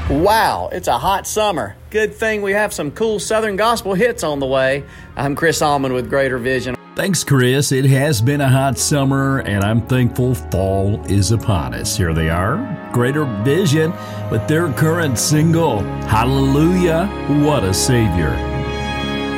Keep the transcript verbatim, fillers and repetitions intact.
Wow, it's a hot summer. Good thing we have some cool Southern gospel hits on the way. I'm Chris Allman with Greater Vision. Thanks, Chris. It has been a hot summer, and I'm thankful fall is upon us. Here they are, Greater Vision, with their current single, Hallelujah, What a Savior.